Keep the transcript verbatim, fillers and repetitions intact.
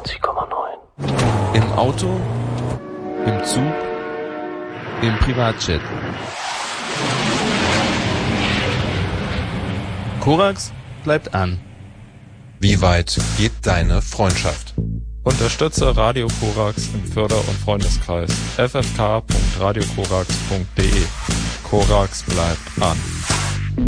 neunundneunzig Komma neun. Im Auto, im Zug, im Privatjet. Korax bleibt an. Wie weit geht deine Freundschaft? Unterstütze Radio Korax im Förder- und Freundeskreis. f f k punkt radio korax punkt d e. Korax bleibt an.